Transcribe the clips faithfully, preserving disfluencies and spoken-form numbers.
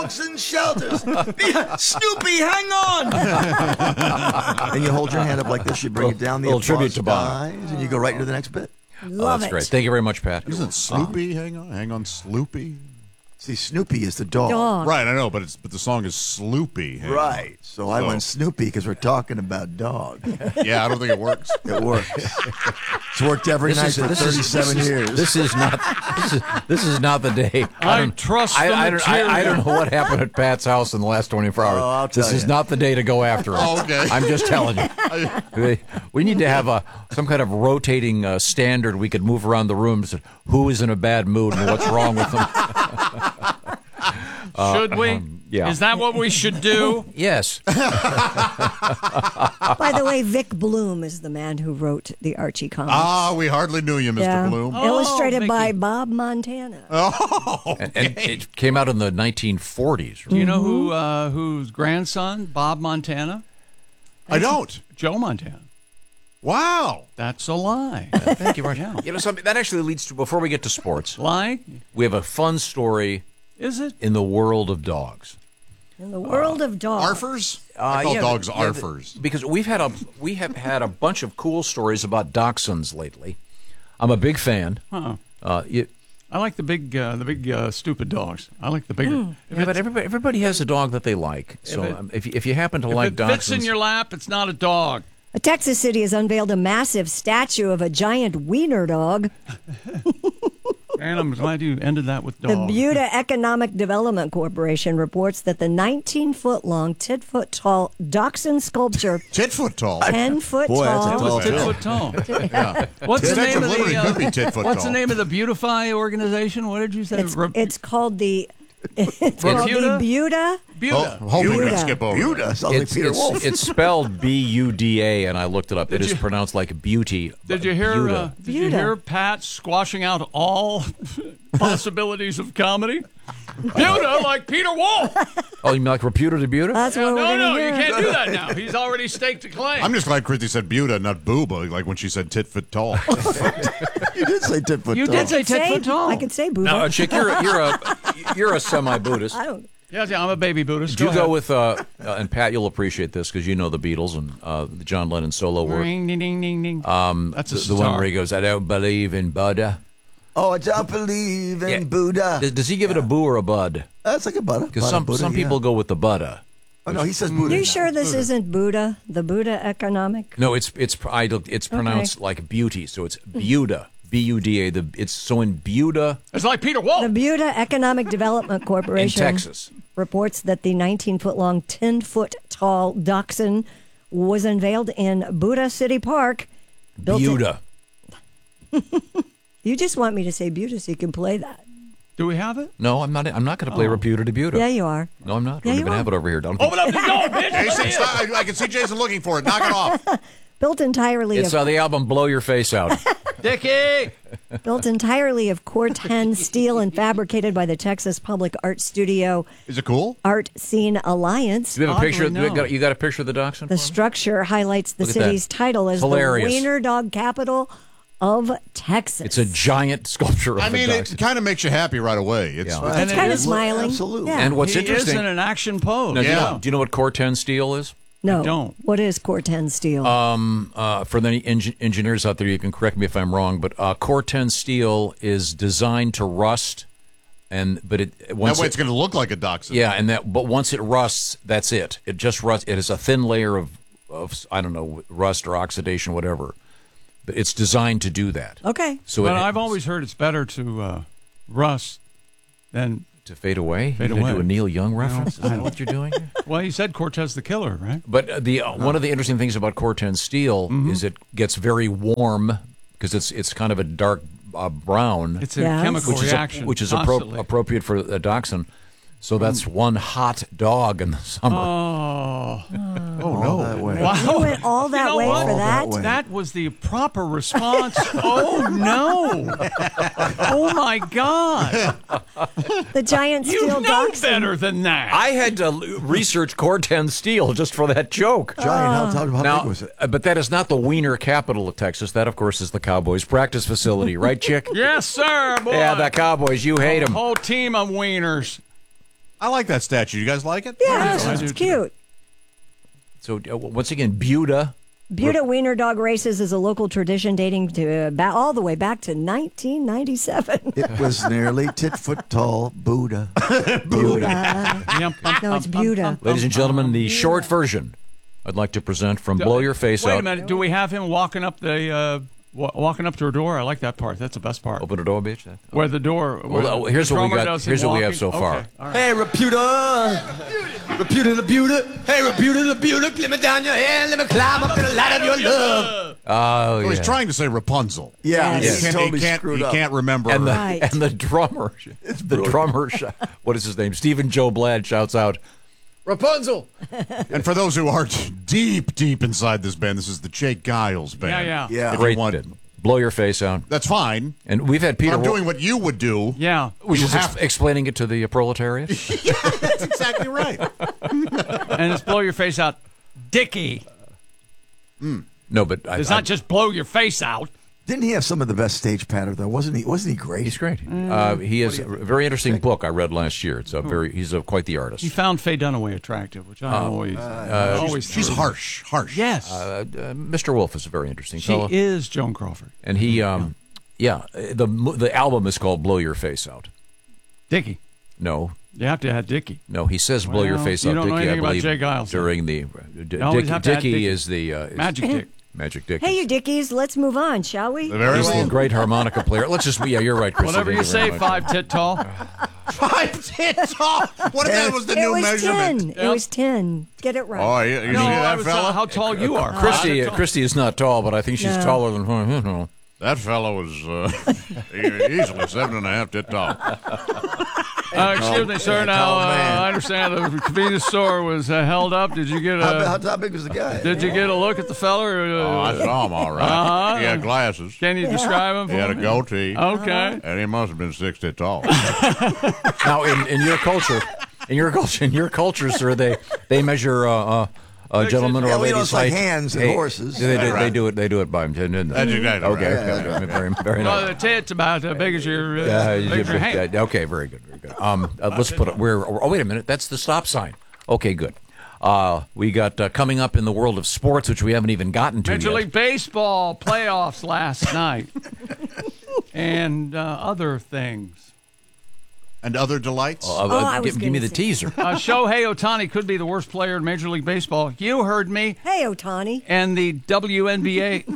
dogs in shelters. Snoopy, hang on. And you hold your hand up like this. You bring it down. The little applause tribute to Bob. dies, and you go right into the next bit. Oh, that's great. Thank you very much, Pat. Isn't Snoopy? Hang on, hang on, Sloopy. See, Snoopy is the dog. Dog. Right, I know, but it's but the song is Sloopy. Hang Right. So I So- went Snoopy because we're talking about dog. on. Yeah, I don't think it works. It works. It's worked every This night is- for this is- thirty-seven years. This is not. This is, this is not the day. I don't- trust I, the I, don't, I, I material. don't know what happened at Pat's house in the last twenty-four hours. Oh, I'll tell this is you. not the day to go after him. Oh, okay. I'm just telling you. We- We need to have a some kind of rotating uh, standard. We could move around the room. So who is in a bad mood and what's wrong with them? Should we? um, yeah. Is that what we should do? Yes. By the way, Vic Bloom is the man who wrote the Archie comics. Ah, we hardly knew you, Mister Yeah. Bloom. Oh, Illustrated by Vicky. Bob Montana. Oh, And, and it came out in the nineteen forties. Do you know who uh, whose grandson, Bob Montana? I don't. Joe Montana. Wow. That's a lie. Thank you very much. You know, something that actually leads to, before we get to sports, Lie? we have a fun story Is it? in the world of dogs. In the world of dogs. Arfers? Uh, I call yeah, dogs the- yeah, the- arfers. because we've had a we have had a bunch of cool stories about dachshunds lately. I'm a big fan. Huh. Uh, you, I like the big, uh, the big uh, stupid dogs. I like the bigger. If, yeah, but it's- everybody, everybody has a dog that they like. So it- um, if you, if you happen to if like it fits in dachshunds, your lap, it's not a dog. A Texas city has unveiled a massive statue of a giant wiener dog. And I'm glad you ended that with The dog. Buda Economic Development Corporation reports that the nineteen-foot-long, ten-foot-tall dachshund sculpture, Tit-foot tall. ten-foot Boy, that's a tall, tall Tit foot tall. Yeah. What's the Statue name of of Liberty the? could be Uh, tit-foot what's the tall. name of the Beautify organization? What did you say? It's, Re- it's called the it's called Buda? the Buda. Buda. Oh, hope we Buda. can skip over. Buda sounds it's, like Peter it's, Wolf. it's spelled B U D A, and I looked it up. It is you- pronounced like beauty. Did you hear? Buda. Uh, did you Buda. hear Pat squashing out all possibilities of comedy? Buda, like Peter Wolf. Oh, you mean like reputed to Buda? That's Yeah, what we're no, going no, to you hear. can't do that now. He's already staked a claim. I'm just glad Christy said Buda, not booba, like when she said tit-foot tall. You did say tit-foot You tall. did say tit foot tall. I could say Buda. Now, uh, Chick, you're a, you're a you're a semi-Buddhist. I don't. Yes, yeah, I'm a baby Buddhist. Did you ahead. go with uh, uh, and Pat? You'll appreciate this because you know the Beatles and uh, the John Lennon solo work. Ring, ding, ding, ding, ding. Um, That's a the, the one star. where he goes, "I don't believe in Buddha." Oh, I don't believe in Yeah. Buddha. Does, does he give it a boo or a bud? That's like a Buddha. Because Buddha, some Buddha, some yeah. people go with the Buddha. Oh, no, he says Buddha. You now. sure this isn't Buda? The Buda Economic? No, it's it's I, it's pronounced like beauty, so it's Buda, B U D A. The it's so in Buda It's like Peter Wolf. The Buda Economic Development in Corporation Texas. reports that the nineteen-foot-long, ten-foot-tall dachshund was unveiled in Buda City Park. Built in- Buda. You just want me to say Buda so you can play that. Do we have it? No, I'm not. I'm not going to play reputed to Buda. Yeah, you are. No, I'm not. Yeah, We you don't even are. have it over here. Don't. Open up the door, bitch. Jason, stop. I, I can see Jason looking for it. Knock it off. Built entirely It's of uh, the album "Blow Your Face Out." Dickie. built entirely of Corten steel and fabricated by the Texas Public Art Studio Is it cool? Art Scene Alliance. Do you have a Oddly, picture? You no. got, you got a picture of the dachshund? The structure highlights the Look at that. city's title as Hilarious. the Wiener Dog Capital of Texas. It's a giant sculpture of I mean, a it dachshund. kind of makes you happy right away. It's Yeah. Right. And it kind of is- smiling. Absolutely. Yeah. And what's he interesting? is in an action pose. Now, do, you Yeah. know, do you know what Corten steel is? no, don't. What is Corten steel? Um, uh, for the eng- engineers out there, you can correct me if I'm wrong, but uh, Corten steel is designed to rust, and but it that once way it- it's going to look like a dachshund. yeah, and that but once it rusts, that's it. It just rusts. It is a thin layer of of I don't know rust or oxidation, whatever. But it's designed to do that. okay. So But it, I've always heard it's better to uh, rust than. to fade away. Fade You're gonna away. do a Neil Young reference. Is that what you're doing? Well, you said Cortez the Killer, right? But uh, the uh, one of the interesting things about Corten steel Mm-hmm. is it gets very warm because it's it's kind of a dark uh, brown, It's a Yes. chemical which is reaction. a, which is appro- constantly. appropriate for a dachshund. So that's one hot dog in the summer. Oh, Oh, no. That way. wow. You went all that know way what? for All that? that way. That was the proper response. Oh, no. Oh, my God. The giant You steel know dachshund. better than that. I had to l- research Corten steel just for that joke. Giant. How, how, how Now, big was it? uh, but that is not the Wiener capital of Texas. That, of course, is the Cowboys' practice facility, right, Chick? Yes, sir, boy. Yeah, the Cowboys. You hate A them. whole team of wieners. I like that statue. You guys like it? Yeah, I it's do, too. cute. So uh, once again, Buda. Buda Wiener Dog Races is a local tradition dating to uh, ba- all the way back to nineteen ninety-seven. It was nearly tit foot tall Buddha. Buda. Yum, bum, No, it's bum, bum, Buda. bum, Ladies and bum, gentlemen, bum. the short version I'd like to present from Blow Your Face Wait Out. a minute. Do we have him walking up the uh, wa- walking up to a door? I like that part. That's the best part. Open the door, bitch. Where the door. Where Well, the here's what we drummer got- does him here's what we have walking? so far. Okay, all right. Hey, Reputa! Reputa the Buda! Hey, Reputa the Buda! Let me down your head, let me climb up to the light of your love! Oh, So yeah. he's trying to say Rapunzel. Yeah, Yes. He he's can't, totally he can't, screwed he up. can't remember. and the Right. and the drummer, the drummer, sh- what is his name? Stephen Joe Blad shouts out, Rapunzel. And for those who aren't deep, deep inside this band, this is the Jake Giles band. Yeah, yeah. Yeah. If you Great. want- bit. Blow your face out. That's fine. And we've had But Peter. I'm doing what you would do. Yeah. which you is have ex- explaining it to the uh, proletariat. That's exactly right. And it's blow your face out, Dickie. No, but I, It's I- not just blow your face out. Didn't he have some of the best stage patter, though? Wasn't he? Wasn't he great? he's great. Mm. Uh, he has a very interesting book I read last year. It's a very he's a, quite the artist. He found Faye Dunaway attractive, which I always, uh, always. She's thought. harsh, harsh. Yes, Uh, uh, Mister Wolf is a very interesting she fellow, is Joan Crawford. and he, um, yeah, the the album is called "Blow Your Face Out." Dickie. No, You have to have Dickie. no, he says "Blow Your Well, Face you Out." don't know Dickie, I anything about believe Jay Giles, then. during the D- always Dick, have to add Dickie Dickie. is the uh, is Magic Dick. Magic Dick. Hey, you Dickies, let's move on, shall we? Very He's well. the great harmonica player. Let's just yeah, you're right, Chris. Whatever you say, five tit tall. Five tits off. What if that was the It new was measurement? ten. It Yep. was ten. Get it right. Oh, you, you No, see I that was, fella? uh, how tall you are. Christy, Five uh, tall. Christy is not tall, but I think she's No. taller than her. You know. That fellow was uh, easily seven and a half tit tall. Uh, excuse me, sir. yeah, Now tall uh, man. I understand the convenience store was uh, held up. Did you get How, how, a how big was the guy? Did you get a look at the fella? Or, Oh, I uh, saw him all right. Uh-huh. He had glasses. can you describe him? He For had a me? goatee. Okay. And he must have been six tit tall. Now, in, in your culture, in your culture, in your culture, sir, they they measure uh, uh, a gentleman or Yeah, a well, you know, lady's it's like height. hands and Hey, horses. They, do, Right. they do it. They do it by them. That's exactly Okay, right. okay, very, very Well, nice. the tit's about as big as your, uh, Yeah, big as your hand. yeah, okay, very good, very good. Um, uh, let's put it. We're. Oh, wait a minute. That's the stop sign. Okay, good. Uh, we got uh, coming up in the world of sports, which we haven't even gotten to Major yet. League Baseball playoffs last night, and uh, other things. And other delights? Uh, uh, Oh, I was give, give me gonna the say- teaser. Uh, Shohei Ohtani could be the worst player in Major League Baseball. You heard me. Hey, Otani. And the W N B A.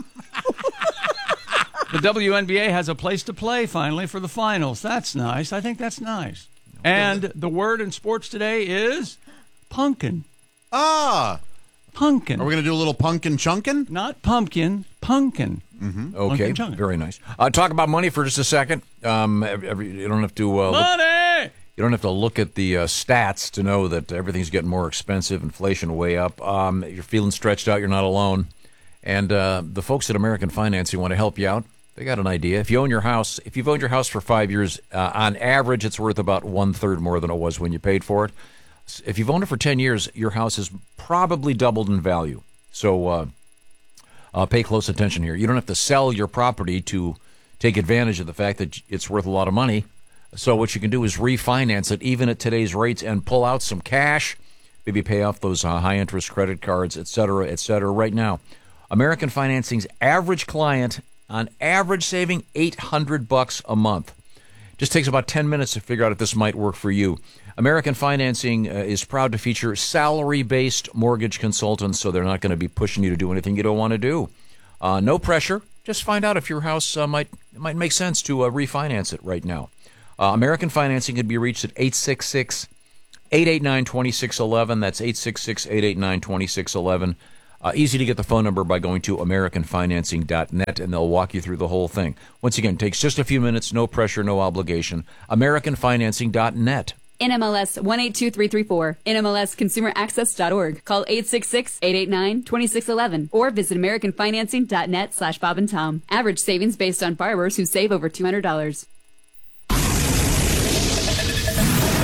The W N B A has a place to play finally for the finals. That's nice. I think that's nice. And the word in sports today is pumpkin. ah. Pumpkin. Are we going to do a little pumpkin chunkin? Not pumpkin, pumpkin. Okay, chunkin. very nice. Uh, talk about money for just a second. Um, every, every, you don't have to. Uh, look, Money! you don't have to look at the uh, stats to know that everything's getting more expensive. Inflation way up. Um, you're feeling stretched out. You're not alone. And uh, the folks at American Financing want to help you out. They got an idea. If you own your house, if you've owned your house for five years, uh, on average, it's worth about one third more than it was when you paid for it. If you've owned it for ten years, your house has probably doubled in value. So uh, uh, pay close attention here. You don't have to sell your property to take advantage of the fact that it's worth a lot of money. So what you can do is refinance it, even at today's rates, and pull out some cash, maybe pay off those uh, high-interest credit cards, et cetera, et cetera. Right now, American Financing's average client, on average, saving eight hundred bucks a month. Just takes about ten minutes to figure out if this might work for you. American Financing uh, is proud to feature salary-based mortgage consultants, so they're not going to be pushing you to do anything you don't want to do. Uh, no pressure. Just find out if your house uh, might might make sense to uh, refinance it right now. Uh, American Financing can be reached at eight six six, eight eight nine, two six one one. That's eight six six, eight eight nine, two six one one. Uh, easy to get the phone number by going to american financing dot net, and they'll walk you through the whole thing. Once again, it takes just a few minutes, no pressure, no obligation. american financing dot net. N M L S one eight two three three four, N M L S consumer access dot org. Call eight six six, eight eight nine, two six one one or visit american financing dot net slash Bob and Tom. Average savings based on borrowers who save over two hundred dollars. Good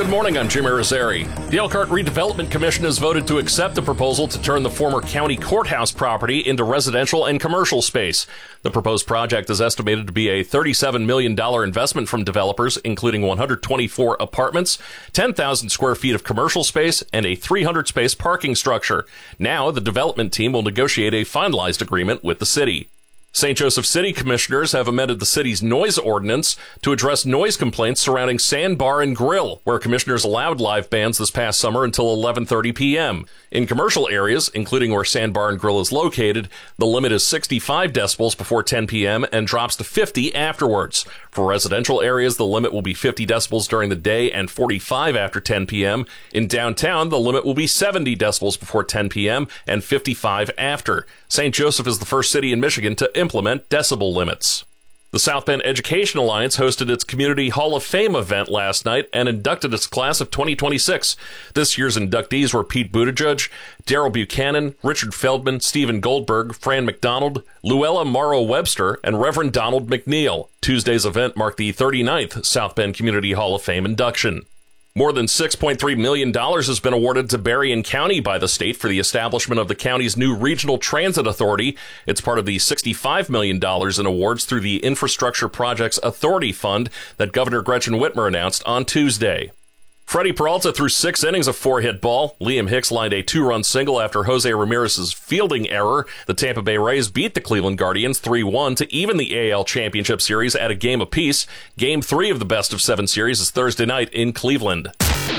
Good morning, I'm Jim Irizarry. The Elkhart Redevelopment Commission has voted to accept a proposal to turn the former county courthouse property into residential and commercial space. The proposed project is estimated to be a thirty-seven million dollars investment from developers, including one hundred twenty-four apartments, ten thousand square feet of commercial space, and a three hundred space parking structure. Now, the development team will negotiate a finalized agreement with the city. Saint Joseph City commissioners have amended the city's noise ordinance to address noise complaints surrounding Sandbar and Grill, where commissioners allowed live bands this past summer until eleven thirty p.m. In commercial areas, including where Sandbar and Grill is located, the limit is sixty-five decibels before ten p.m. and drops to fifty afterwards. For residential areas, the limit will be fifty decibels during the day and forty-five after ten p.m. In downtown, the limit will be seventy decibels before ten p.m. and fifty-five after. Saint Joseph is the first city in Michigan to implement decibel limits. The South Bend Education Alliance hosted its Community Hall of Fame event last night and inducted its class of twenty twenty-six. This year's inductees were Pete Buttigieg, Daryl Buchanan, Richard Feldman, Stephen Goldberg, Fran McDonald, Luella Morrow Webster, and Reverend Donald McNeil. Tuesday's event marked the thirty-ninth South Bend Community Hall of Fame induction. More than six point three million dollars has been awarded to Berrien County by the state for the establishment of the county's new Regional Transit Authority. It's part of the sixty-five million dollars in awards through the Infrastructure Projects Authority Fund that Governor Gretchen Whitmer announced on Tuesday. Freddie Peralta threw six innings of four-hit ball. Liam Hicks lined a two-run single after Jose Ramirez's fielding error. The Tampa Bay Rays beat the Cleveland Guardians three one to even the A L Championship Series at a game apiece. Game three of the best-of-seven series is Thursday night in Cleveland.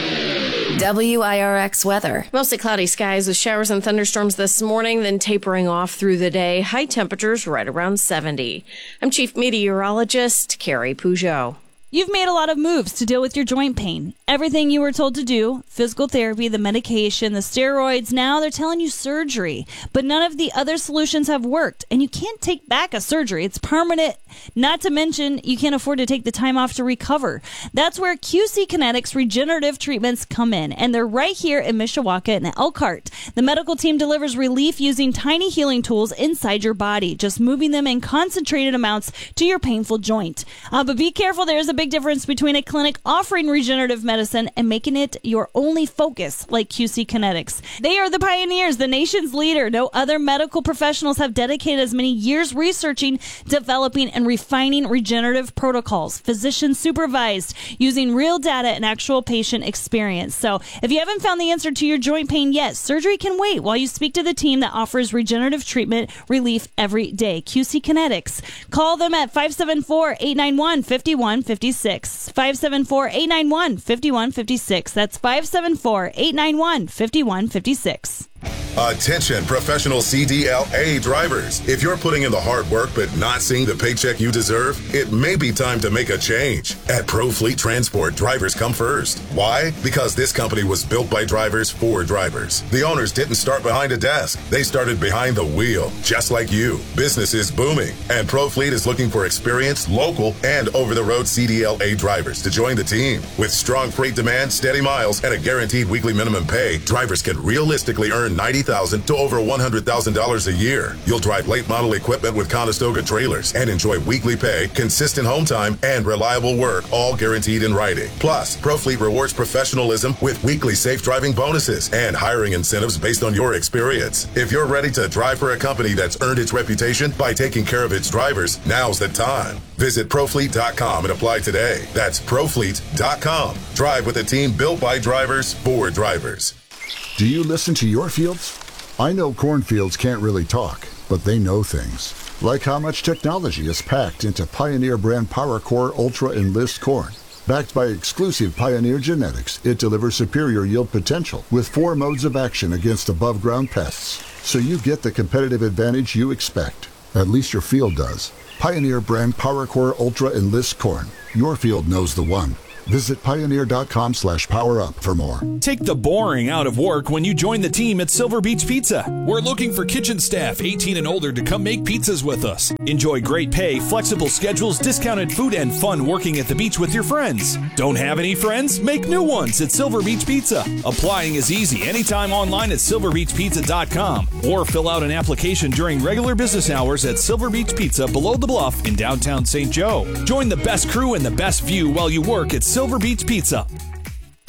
W I R X weather. Mostly cloudy skies with showers and thunderstorms this morning, then tapering off through the day. High temperatures right around seventy. I'm Chief Meteorologist Carrie Peugeot. You've made a lot of moves to deal with your joint pain. Everything you were told to do, physical therapy, the medication, the steroids, now they're telling you surgery. But none of the other solutions have worked, and you can't take back a surgery. It's permanent. Not to mention, you can't afford to take the time off to recover. That's where Q C Kinetics regenerative treatments come in, and they're right here in Mishawaka and Elkhart. The medical team delivers relief using tiny healing tools inside your body, just moving them in concentrated amounts to your painful joint. Uh, but be careful, there's a big difference between a clinic offering regenerative medicine and making it your only focus, like Q C Kinetics. They are the pioneers, the nation's leader. No other medical professionals have dedicated as many years researching, developing, and refining regenerative protocols, physician supervised, using real data and actual patient experience. So if you haven't found the answer to your joint pain yet, surgery can wait while you speak to the team that offers regenerative treatment relief every day. Q C Kinetics. Call them at five seven four, eight nine one, five one five six. five seven four, eight nine one, five one five six. That's five seven four, eight nine one, five one five six. Attention, professional C D L A drivers. If you're putting in the hard work but not seeing the paycheck you deserve, it may be time to make a change. At ProFleet Transport, drivers come first. Why? Because this company was built by drivers for drivers. The owners didn't start behind a desk. They started behind the wheel, just like you. Business is booming, and ProFleet is looking for experienced, local, and over-the-road C D L A drivers to join the team. With strong freight demand, steady miles, and a guaranteed weekly minimum pay, drivers can realistically earn ninety thousand dollars to over one hundred thousand dollars a year. You'll drive late model equipment with Conestoga trailers and enjoy weekly pay, consistent home time, and reliable work, all guaranteed in writing. Plus, ProFleet rewards professionalism with weekly safe driving bonuses and hiring incentives based on your experience. If you're ready to drive for a company that's earned its reputation by taking care of its drivers, now's the time. Visit profleet dot com and apply today. That's profleet dot com. Drive with a team built by drivers for drivers. Do you listen to your fields? I know cornfields can't really talk, but they know things. Like how much technology is packed into Pioneer brand PowerCore Ultra Enlist corn. Backed by exclusive Pioneer genetics, it delivers superior yield potential with four modes of action against above-ground pests. So you get the competitive advantage you expect. At least your field does. Pioneer brand PowerCore Ultra Enlist corn. Your field knows the one. Visit pioneer dot com slash power up for more. Take the boring out of work when you join the team at Silver Beach Pizza. We're looking for kitchen staff eighteen and older to come make pizzas with us. Enjoy great pay, flexible schedules, discounted food, and fun working at the beach with your friends. Don't have any friends? Make new ones at Silver Beach Pizza. Applying is easy anytime online at silver beach pizza dot com or fill out an application during regular business hours at Silver Beach Pizza below the bluff in downtown Saint Joe. Join the best crew and the best view while you work at Silver Beach Pizza.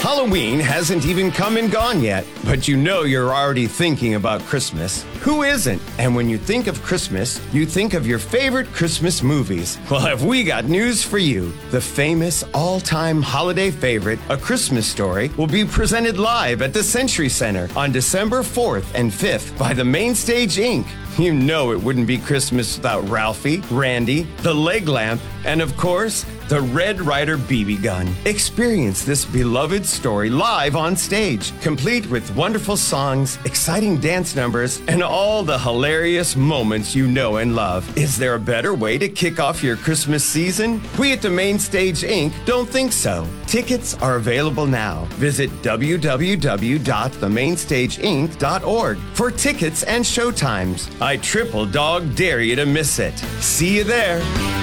Halloween hasn't even come and gone yet, but you know you're already thinking about Christmas. Who isn't? And when you think of Christmas, you think of your favorite Christmas movies. Well, have we got news for you? The famous all-time holiday favorite, A Christmas Story, will be presented live at the Century Center on December fourth and fifth by the Mainstage Incorporated. You know it wouldn't be Christmas without Ralphie, Randy, the leg lamp, and of course, the Red Ryder B B gun. Experience this beloved story live on stage, complete with wonderful songs, exciting dance numbers, and all the hilarious moments you know and love. Is there a better way to kick off your Christmas season? We at the Mainstage Incorporated don't think so. Tickets are available now. Visit w w w dot the mainstage inc dot org for tickets and showtimes. I triple dog dare you to miss it. See you there.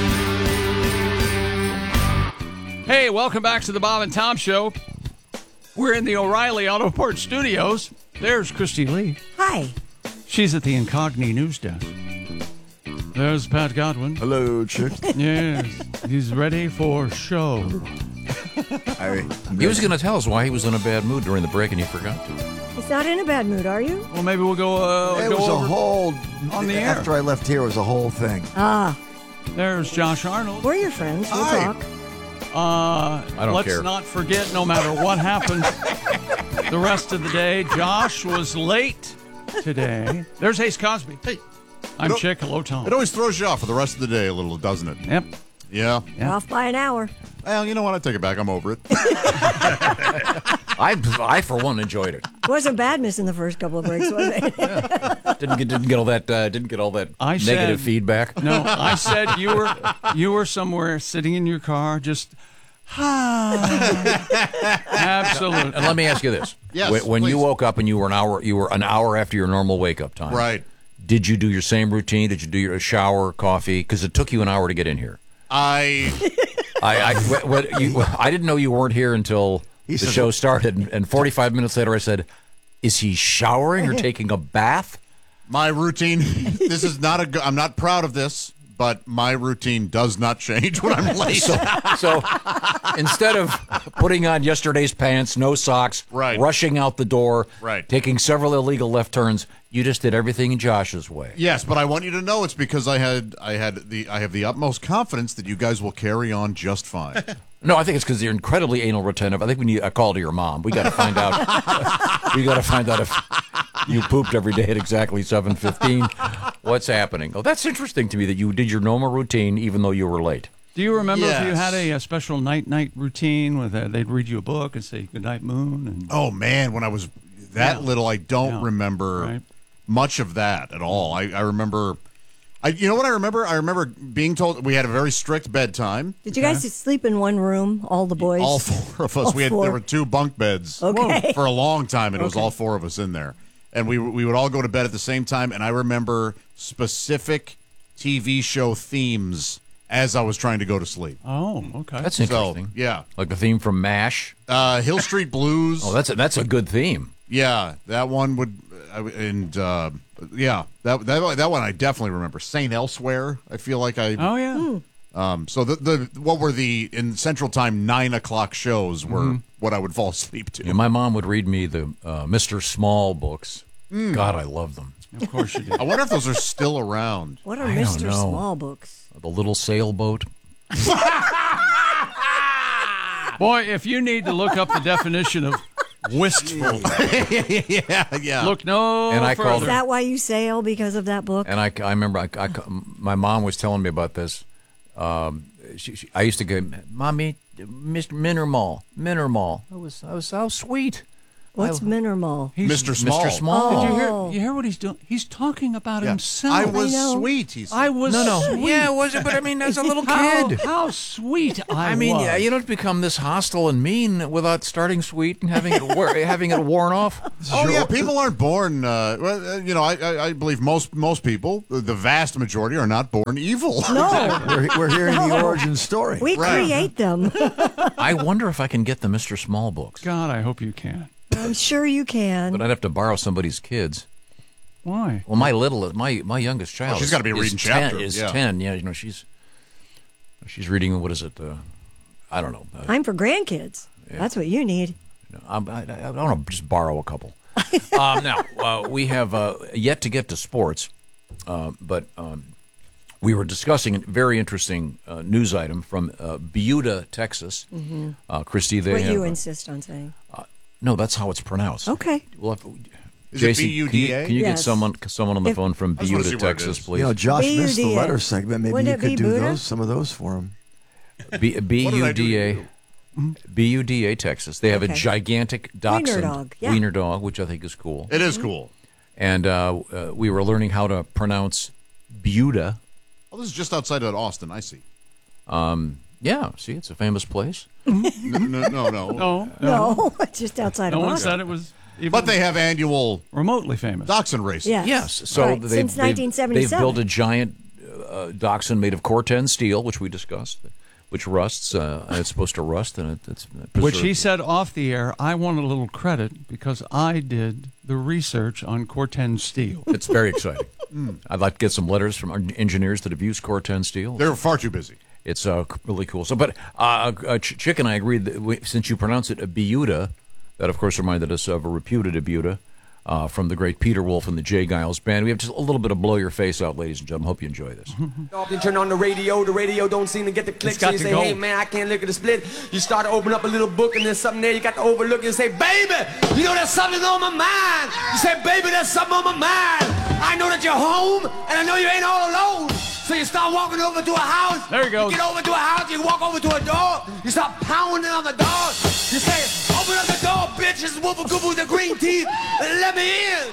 Hey, welcome back to the Bob and Tom Show. We're in the O'Reilly Auto Parts Studios. There's Christy Lee. Hi. She's at the Incogni News Desk. There's Pat Godwin. Hello, Chick. Yes, he's ready for show. I, He was going to tell us why he was in a bad mood during the break, and he forgot to. He's not in a bad mood, are you? Well, maybe we'll go. Uh, it go was a over whole. on the air. After I left here, it was a whole thing. Ah. There's Josh Arnold. We're your friends. We'll Hi. talk. Uh, I don't let's care. not forget, no matter what happens the rest of the day, Josh was late today. There's Ace Cosby. Hey. I'm It al- Chick. Hello, Tom. It always throws you off for the rest of the day a little, doesn't it? Yep. Yeah. We're off by an hour. Well, you know what? I take it back. I'm over it. I, I for one, enjoyed it. It wasn't bad missing the first couple of breaks, was it? Didn't get didn't get all that uh, didn't get all that I negative said- feedback. No, I said you were you were somewhere sitting in your car, just absolutely. And let me ask you this: Yes, when, when you please. woke up and you were an hour you were an hour after your normal wake up time, Right. Did you do your same routine? Did you do your shower, coffee? Because it took you an hour to get in here. I. I I, what, what you, I didn't know you weren't here until He the said- show started, and, and forty-five minutes later, I said, "Is he showering or taking a bath?" My routine. This is not a. go- I'm not proud of this, but my routine does not change when I'm late. So, so instead of putting on yesterday's pants, no socks, Right. rushing out the door, Right. taking several illegal left turns, you just did everything in Josh's way. Yes, but I want you to know it's because I had I had the I have the utmost confidence that you guys will carry on just fine. No, I think it's because you're incredibly anal retentive. I think we need a call to your mom. We got to find out. we got to find out if you pooped every day at exactly seven fifteen. What's happening? Oh, that's interesting to me that you did your normal routine even though you were late. Do you remember if you Yes. had a, a special night night routine with a, they'd read you a book and say good night moon and Oh man, when I was that Yeah. little, I don't Yeah. remember Right. much of that at all. I, I remember, I you know what I remember? I remember being told we had a very strict bedtime. Did you guys sleep in one room, all the boys? All four of us. All we had four. there were two bunk beds Okay. for a long time, and it was all four of us in there. And we we would all go to bed at the same time. And I remember specific T V show themes as I was trying to go to sleep. oh, okay. That's So interesting. yeah, Like the theme from MASH. uh, Hill Street Blues. Oh, that's a, that's a good theme. Yeah, that one would, I w- and uh, yeah, that that that one I definitely remember. Saint Elsewhere. I feel like I. Oh yeah. Hmm. Um. So the the what were the in Central Time nine o'clock shows were Mm-hmm. what I would fall asleep to. Yeah, my mom would read me the uh, Mister Small books. God, I love them. Of course you do. I wonder if those are still around. What are I don't Mister know. Small books? The little sailboat. Boy, if you need to look up the definition of wistful, yeah, yeah. look no And I further. called Is that why you sail because of that book? And I, I remember I, I- my mom was telling me about this. Um, she, she, I used to go, Mommy, Mister Minermall, Minermall. That was, that was so sweet. What's I- Minermall? He's- Mister Small. Mister Small. Did you Oh. hear? You hear what he's doing? He's talking about Yeah. himself. I was I know. sweet. He said. I was No, no. sweet. Yeah, was it? But I mean, as a little How, kid. how sweet I, I mean, was. yeah, you don't become this hostile and mean without starting sweet and having it wear, having it worn off. Oh yeah, people aren't born. Uh, well, uh, you know, I, I, I believe most most people, the the vast majority, are not born evil. No, We're, we're hearing the No. origin story. we Right. create them. I wonder if I can get the Mister Small books. God, I hope you can. I'm sure you can. But I'd have to borrow somebody's kids. Why? Well, my little, my my youngest child. Well, she's is- gotta be is reading ten, chapters, Is yeah. ten? Yeah, you know, she's she's reading. What is it? Uh, I don't know. Uh, I'm for grandkids. That's what you need. No, I'm, I, I want to just borrow a couple. um, now, uh, we have uh, yet to get to sports, uh, but um, we were discussing a very interesting uh, news item from uh, Buda, Texas. Mm-hmm. Uh, Christy, they What have, you uh, insist on saying. Uh, no, that's how it's pronounced. Okay. We'll have, Is it Jason, B U can you, D A? can you get Yes. someone someone on the If- phone from I just wanna Buda, see where it Texas, is. please? You know, Josh B U D A. missed the letter segment. Maybe Wouldn't you it could be do Buddha? those, some of those for him. B B What did I U do D to A. you? B U D A, Texas. They have a Okay. gigantic Wiener dachshund dog, yeah. wiener dog, which I think is cool. It is cool. And uh, uh, we were learning how to pronounce Buda. Oh, this is just outside of Austin. I see. Um, yeah, see, it's a famous place. no, no, no, no. No, No, just outside no of one Austin. said it was even But they have annual remotely famous. dachshund races. Yes. Yes, so Right, they've, since they've- nineteen seventy-seven. they've built a giant uh, dachshund made of Corten steel, which we discussed, which rusts. Uh, and it's supposed to rust, and it, it's Which he preserved. said off the air, I want a little credit because I did the research on Corten steel. It's very exciting. I'd like to get some letters from our engineers that have used Corten steel. They're far too busy. It's uh, really cool. So, but uh, uh, Ch- Chick and I agreed that we, since you pronounce it a Buda, that of course reminded us of a reputed Buda uh, from the great Peter Wolf and the Jay Giles Band. We have just a little bit of blow your face out, ladies and gentlemen. Hope you enjoy this. You turn on the radio, the radio don't seem to get the click. It's So got you to say, go. hey man, I can't look at the split. You start to open up a little book and there's something there you got to overlook and say, baby, you know there's something on my mind. You say, baby, there's something on my mind. I know that you're home and I know you ain't all alone. So you start walking over to a house. There he goes. You get over to a house, you walk over to a door. You start pounding on the door. You say, open up the door, bitch. It's Woofa Goofa with the green teeth. And let me in.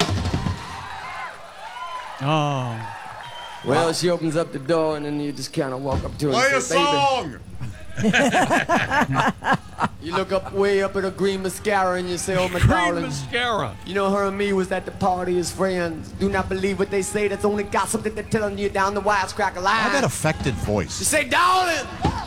Oh. Well, she opens up the door and then you just kind of walk up to her Play a and say, baby. song. You look up way up at a green mascara and you say, oh my Green darling. mascara. You know, her and me was at the party as friends. Do not believe what they say. That's only gossip that they're telling you down the wisecracker line. How that affected You voice. say, darling.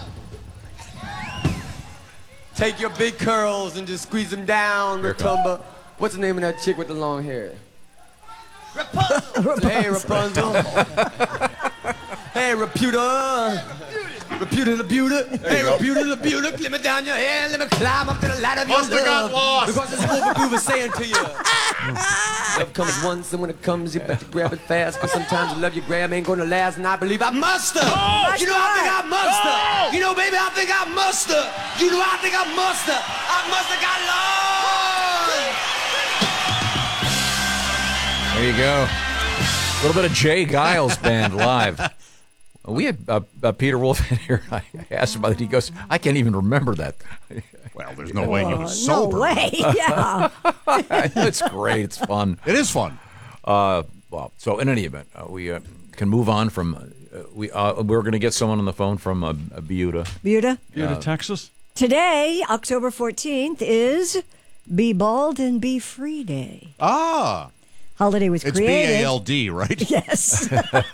Take your big curls and just squeeze them down, Ratumba. What's the name of that chick with the long hair? Rapunzel. Hey, Rapunzel. Hey, Reputa. Reputa the Buda. Hey, Reputa the Buda. Let me down your hair. Let me climb up to the ladder of your Must have got love. lost. Because it's what we were saying to you. Love comes once, and when it comes, you better grab it fast. But sometimes the love you grab ain't gonna last, and I believe I must have. Oh, You know, I think I must have. You know, baby, I think I must have. You know, I think I must have. I must have got lost. There you go. A little bit of Jay Giles Band live. We had uh, uh, Peter Wolf in here. I asked him about it. He goes, I can't even remember that. Well, there's no way he Oh, was no sober. way. Yeah. It's great. It's fun. It is fun. Uh, well, so in any event, uh, we uh, can move on from. Uh, we uh, we're going to get someone on the phone from uh, Buda. Buda. Buda, Texas. Today, October fourteenth, is Be Bald and Be Free Day. Ah. Holiday was It's B created. A L D, right? Yes.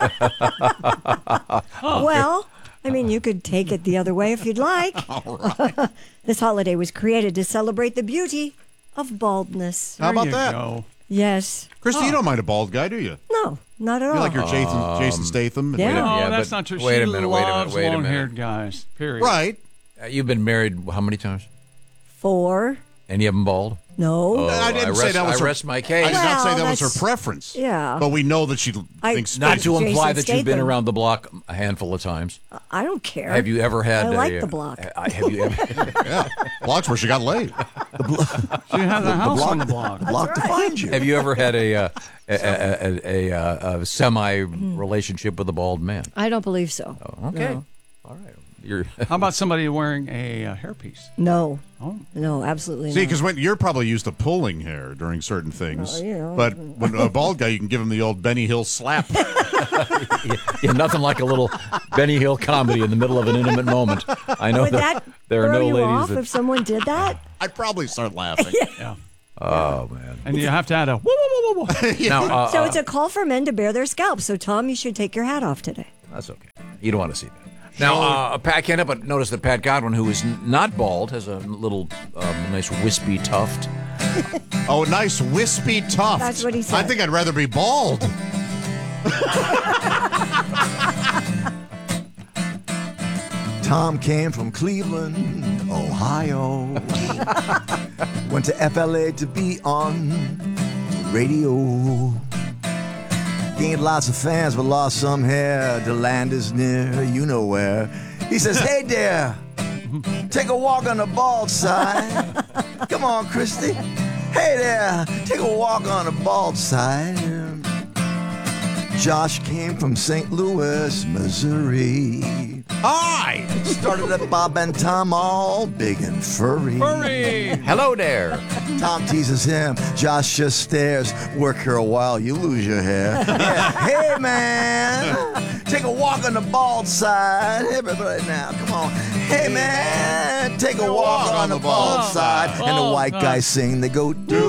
Well, I mean, you could take it the other way if you'd like. This holiday was created to celebrate the beauty of baldness. How about you that? go. Yes. Christy, you don't mind a bald guy, do you? No, not at all. You like your Jason, Jason Statham? yeah. No, Yeah, that's but not true. wait she a minute, wait a minute, loves wait a minute. long-haired guys. Period. Right. Uh, you've been married how many times? Four. Any of them bald? No. Oh, I didn't say rest, that was I her- rest my I case. did not say Well, that was her that's- preference. Yeah. But we know that she I- thinks Not to Jason imply that you've been Statham. around the block a handful of times. I don't care. Have you ever had? I like a, the block. uh, have you ever? yeah, blocks where she got laid. She has a house on the block. The block to find you. Have you ever had a uh, a, a, a, a, a semi relationship with a bald man? I don't believe so. Oh, okay. No. All right. You're How about somebody wearing a uh, hairpiece? No. Oh. No, absolutely See, not. because when you're probably used to pulling hair during certain things, Well, you know. but when a bald guy, you can give him the old Benny Hill slap. yeah, nothing like a little Benny Hill comedy in the middle of an intimate moment. I know Would that, that there are throw no you ladies off that. if someone did that? I'd probably start laughing. Yeah. Oh man. And you have to add a whoa, whoa, whoa, whoa, whoa. Now, uh, So uh, it's a call for men to bare their scalps. So, Tom, you should take your hat off today. that's okay. You don't want to see that. Now, uh, Pat can't help but notice that Pat Godwin, who is n- not bald, has a little um, nice wispy tuft. Oh, nice wispy tuft. That's what he said. I think I'd rather be bald. Tom came from Cleveland, Ohio. Went to F L A to be on radio. Gained lots of fans, but lost some hair. The land is near, you know where. He says, hey there, take a walk on the bald side. Come on, Christy. Hey there, take a walk on the bald side. Josh came from Saint Louis, Missouri. Hi! Started at Bob and Tom, all big and furry. Furry! Hello there. Tom teases him. Josh just stares. Work here a while, you lose your hair. Yeah. Hey, man! Take a walk on the bald side. Everybody now, come on. Hey, man! Take a walk on the bald side. And the white guys sing. They go, do